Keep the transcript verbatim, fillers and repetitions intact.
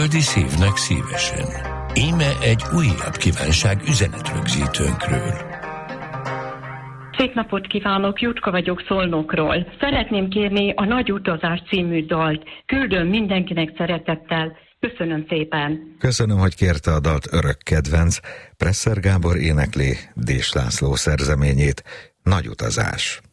Földi szívnek szívesen. Íme egy újabb kívánság üzenetrögzítőnkről. Szép napot kívánok, Jutka vagyok Szolnokról. Szeretném kérni a Nagy utazás című dalt. Küldöm mindenkinek szeretettel. Köszönöm szépen. Köszönöm, hogy kérte a dalt, örök kedvenc. Presser Gábor énekli Dés László szerzeményét. Nagy utazás.